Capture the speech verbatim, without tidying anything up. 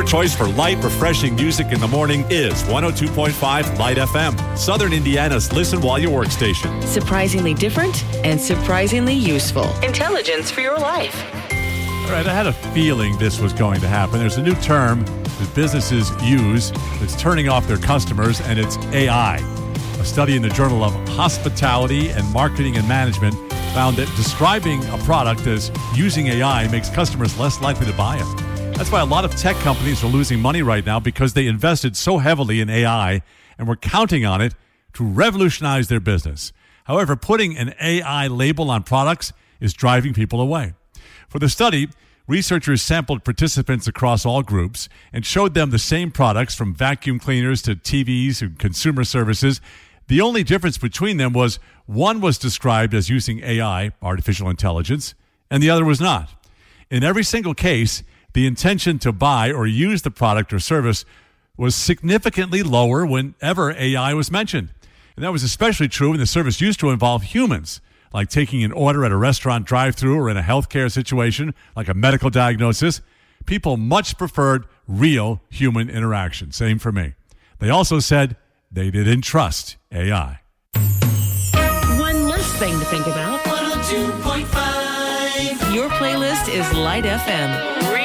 choice for light, refreshing music in the morning is one oh two point five Light F M, Southern Indiana's listen while you work station. Surprisingly different and surprisingly useful. Intelligence for your life. All right, I had a feeling this was going to happen. There's a new term that businesses use that's turning off their customers, and it's A I. A study in the Journal of Hospitality and Marketing and Management found that describing a product as using A I makes customers less likely to buy it. That's why a lot of tech companies are losing money right now, because they invested so heavily in A I and were counting on it to revolutionize their business. However, putting an A I label on products is driving people away. For the study, researchers sampled participants across all groups and showed them the same products, from vacuum cleaners to T Vs and consumer services. The only difference between them was one was described as using A I, artificial intelligence, and the other was not. In every single case, the intention to buy or use the product or service was significantly lower whenever A I was mentioned. And that was especially true when the service used to involve humans, like taking an order at a restaurant drive-thru or in a healthcare situation, like a medical diagnosis. People much preferred real human interaction. Same for me. They also said they didn't trust A I. One less thing to think about. one oh two point five Your playlist is Light F M.